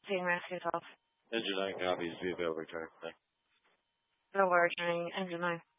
Team Rescue 12. Engine 9 copies, vehicle returned. Thanks. No, we're returning Engine 9.